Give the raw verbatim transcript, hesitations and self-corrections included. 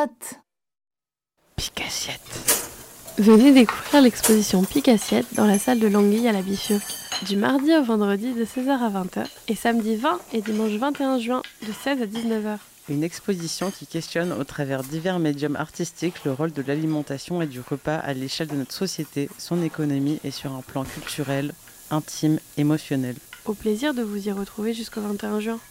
Picassiettes. Picassiette. Venez découvrir l'exposition Picassiette dans la salle de l'Anguille à la Bifurque, du mardi au vendredi de seize heures à vingt heures et samedi vingt et dimanche vingt et un juin de seize à dix-neuf heures. Une exposition qui questionne au travers divers médiums artistiques le rôle de l'alimentation et du repas à l'échelle de notre société, son économie et sur un plan culturel, intime, émotionnel. Au plaisir de vous y retrouver jusqu'au vingt et un juin.